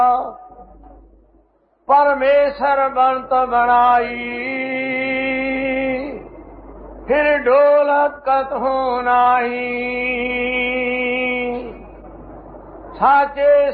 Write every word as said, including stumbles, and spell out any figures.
परमेश्वर बनत बनाई, फिर ढोलक कतहु नाही। साचे